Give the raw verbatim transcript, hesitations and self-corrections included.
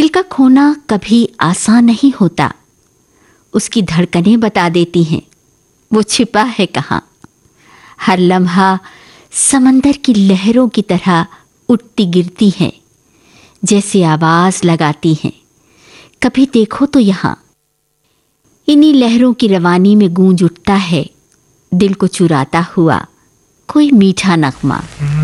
का खोना कभी आसान नहीं होता। उसकी धड़कनें बता देती हैं वो छिपा है कहाँ। हर लम्हा समंदर की लहरों की तरह उठती गिरती है, जैसे आवाज लगाती हैं, कभी देखो तो यहाँ। इन्हीं लहरों की रवानी में गूंज उठता है दिल को चुराता हुआ कोई मीठा नगमा।